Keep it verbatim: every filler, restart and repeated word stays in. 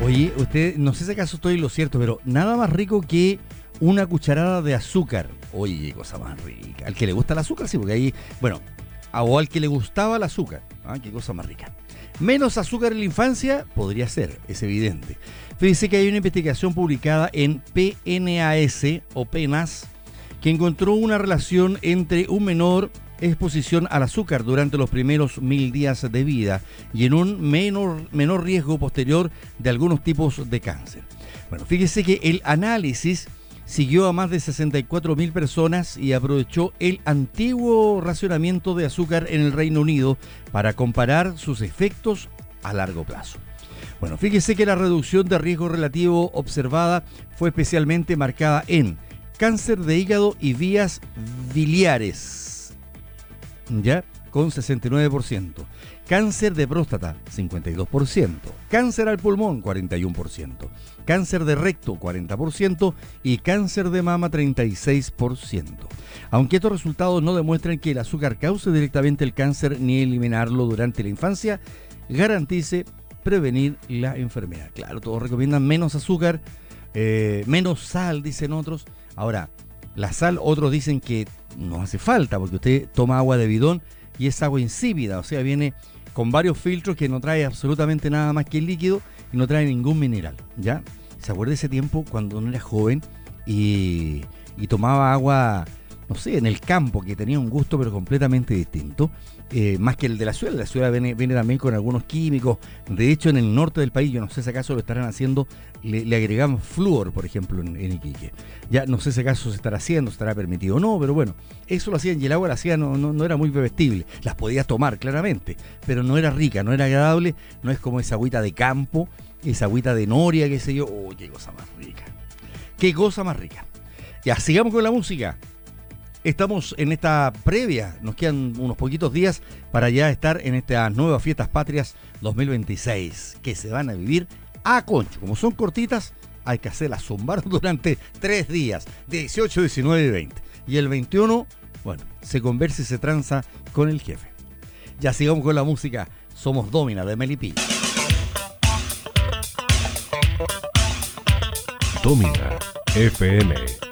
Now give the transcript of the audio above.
Oye, usted, no sé si acaso estoy en lo cierto, pero nada más rico que una cucharada de azúcar. Oye, qué cosa más rica. Al que le gusta el azúcar, sí, porque ahí, bueno, o al que le gustaba el azúcar. Ah, qué cosa más rica. Menos azúcar en la infancia podría ser, es evidente. Fíjese que hay una investigación publicada en P N A S o P N A S que encontró una relación entre un menor exposición al azúcar durante los primeros mil días de vida y en un menor, menor riesgo posterior de algunos tipos de cáncer. Bueno, fíjese que el análisis siguió a más de sesenta y cuatro mil personas y aprovechó el antiguo racionamiento de azúcar en el Reino Unido para comparar sus efectos a largo plazo. Bueno, fíjese que la reducción de riesgo relativo observada fue especialmente marcada en cáncer de hígado y vías biliares, ¿ya? Con sesenta y nueve por ciento. Cáncer de próstata, cincuenta y dos por ciento. Cáncer al pulmón, cuarenta y uno por ciento. Cáncer de recto, cuarenta por ciento. Y cáncer de mama, treinta y seis por ciento. Aunque estos resultados no demuestran que el azúcar cause directamente el cáncer ni eliminarlo durante la infancia, garantice prevenir la enfermedad. Claro, todos recomiendan menos azúcar, eh, menos sal, dicen otros. Ahora, la sal, otros dicen que no hace falta porque usted toma agua de bidón y es agua insípida, o sea, viene con varios filtros que no trae absolutamente nada más que el líquido y no trae ningún mineral, ¿ya? ¿Se acuerda de ese tiempo cuando uno era joven y, y tomaba agua, no sé, en el campo, que tenía un gusto pero completamente distinto, eh, más que el de la ciudad? La ciudad viene, viene también con algunos químicos. De hecho, en el norte del país, yo no sé si acaso lo estarán haciendo, le, le agregan flúor, por ejemplo, en, en Iquique. Ya no sé si acaso se estará haciendo, estará permitido o no, pero bueno, eso lo hacían y el agua la hacía, no, no, no era muy bebestible. Las podías tomar, claramente, pero no era rica, no era agradable, no es como esa agüita de campo, esa agüita de noria, qué sé yo. ¡Oh, qué cosa más rica! ¡Qué cosa más rica! Ya, sigamos con la música. Estamos en esta previa, nos quedan unos poquitos días para ya estar en estas nuevas fiestas patrias dos mil veintiséis, que se van a vivir a concho. Como son cortitas, hay que hacerlas zumbar durante tres días, dieciocho, diecinueve y veinte. Y el veintiuno, bueno, se conversa y se tranza con el jefe. Ya sigamos con la música. Somos Dómina de Melipilla. Dómina F M.